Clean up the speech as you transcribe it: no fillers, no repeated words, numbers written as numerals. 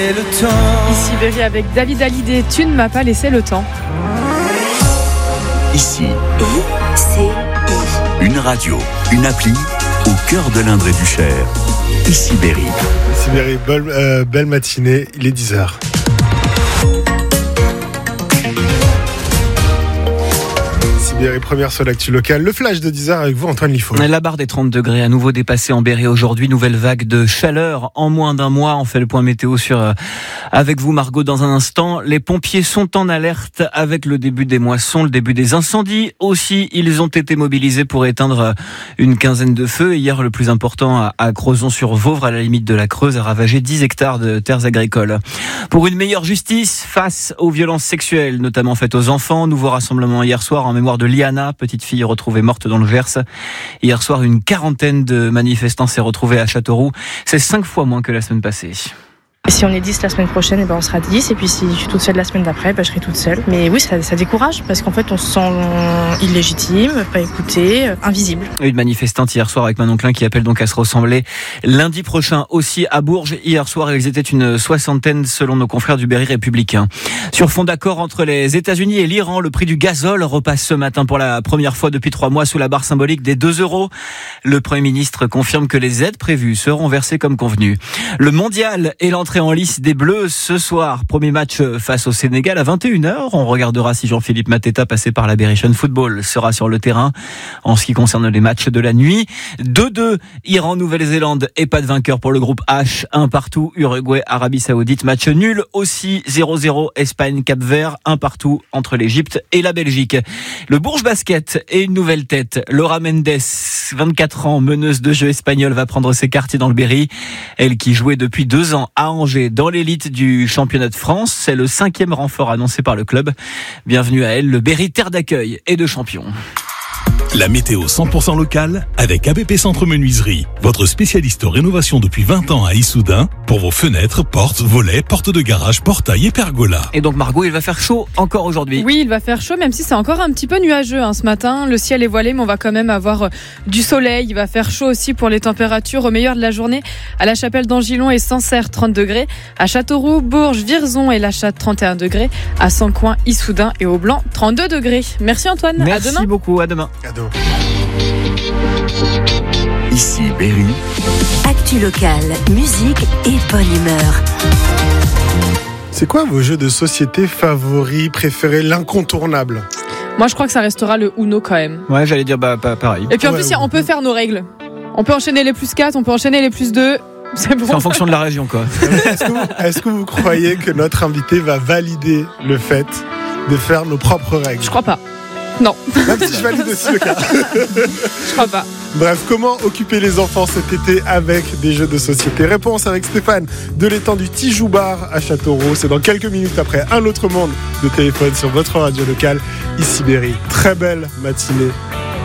Ici Berry avec David Hallyday, tu ne m'as pas laissé le temps. Ici, une radio, une appli au cœur de l'Indre et du Cher. Ici Berry. Ici Berry, belle matinée, il est 10h. Première sur l'actu locale, le flash de 10h avec vous Antoine Liffaut. La barre des 30 degrés à nouveau dépassée en Berry aujourd'hui, nouvelle vague de chaleur en moins d'un mois. On fait le point météo avec vous Margot dans un instant. Les pompiers sont en alerte avec le début des moissons, le début des incendies aussi. Ils ont été mobilisés pour éteindre une quinzaine de feux. Hier, le plus important à Crozon-sur-Vauvre, à la limite de la Creuse, a ravagé 10 hectares de terres agricoles. Pour une meilleure justice face aux violences sexuelles, notamment faites aux enfants, nouveau rassemblement hier soir en mémoire de Liana, petite fille retrouvée morte dans le Gers. Hier soir, une quarantaine de manifestants s'est retrouvée à Châteauroux. C'est 5 fois moins que la semaine passée. Si on est 10 la semaine prochaine, on sera 10. Et puis si je suis toute seule la semaine d'après, je serai toute seule. Mais oui, ça décourage parce qu'en fait, on se sent illégitime, pas écouté, invisible. Une manifestante hier soir avec Manon Klein qui appelle donc à se rassembler lundi prochain aussi à Bourges. Hier soir, ils étaient une soixantaine selon nos confrères du Berry républicain. Sur fond d'accord entre les États-Unis et l'Iran, le prix du gazole repasse ce matin pour la première fois depuis 3 mois sous la barre symbolique des 2 €. Le Premier ministre confirme que les aides prévues seront versées comme convenu. Le mondial et l'entrée en lice des Bleus ce soir. Premier match face au Sénégal à 21h. On regardera si Jean-Philippe Mateta, passé par la Berrichon Football, sera sur le terrain. En ce qui concerne les matchs de la nuit, 2-2 Iran-Nouvelle-Zélande et pas de vainqueur pour le groupe H. 1 partout Uruguay-Arabie Saoudite. Match nul aussi 0-0 Espagne-Cap-Vert. 1 partout entre l'Égypte et la Belgique. Le Bourges Basket et une nouvelle tête. Laura Mendes, 24 ans, meneuse de jeu espagnole, va prendre ses quartiers dans le Berry. Elle qui jouait depuis 2 ans à Angers dans l'élite du championnat de France. C'est le 5e renfort annoncé par le club. Bienvenue à elle, le Berry, terre d'accueil et de champions. La météo 100% locale avec ABP Centre Menuiserie, votre spécialiste rénovation depuis 20 ans à Issoudun pour vos fenêtres, portes, volets, portes de garage, portails et pergolas. Et donc Margot, il va faire chaud encore aujourd'hui. Oui, il va faire chaud même si c'est encore un petit peu nuageux ce matin. Le ciel est voilé mais on va quand même avoir du soleil. Il va faire chaud aussi pour les températures au meilleur de la journée. À la Chapelle d'Angilon et Sancerre 30 degrés. À Châteauroux, Bourges, Vierzon et La Châtre 31 degrés. À Sancoin, Issoudun et Aublanc 32 degrés. Merci Antoine. Merci à demain. Beaucoup. À demain. Ici Berry. Actu locale, musique et bonne humeur. C'est quoi vos jeux de société favoris, préférés, l'incontournable ? Moi je crois que ça restera le Uno quand même. Ouais, j'allais dire pareil. Et puis en plus on peut faire nos règles. On peut enchaîner les plus 4, on peut enchaîner les plus 2. C'est bon. C'est en fonction de la région quoi. Est-ce que vous croyez que notre invité va valider le fait de faire nos propres règles ? Je crois pas. Non. Même si je valide aussi le cas. Je crois pas. Bref, comment occuper les enfants cet été avec des jeux de société ? Réponse avec Stéphane de l'étang du Tijoux Bar à Châteauroux. C'est dans quelques minutes après Un autre monde de téléphone sur votre radio locale. Ici Berry. Très belle matinée